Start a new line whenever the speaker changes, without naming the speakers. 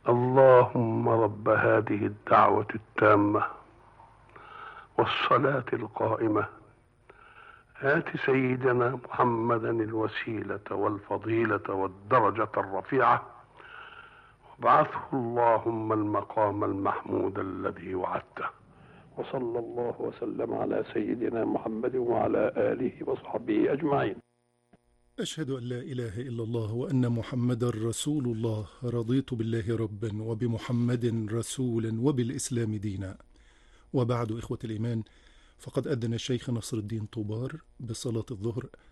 اللهم رب هذه الدعوة التامة والصلاة القائمة، آت سيدنا محمدا الوسيلة والفضيلة والدرجة الرفيعة، وابعثه اللهم المقام المحمود الذي وعدته. وصلى الله وسلم على سيدنا محمد وعلى آله وصحبه أجمعين.
أشهد أن لا إله إلا الله وأن محمد رسول الله. رضيت بالله ربا وبمحمد رسولا وبالإسلام دينا. وبعد، إخوة الإيمان، فقد أذن الشيخ نصر الدين طوبار بصلاة الظهر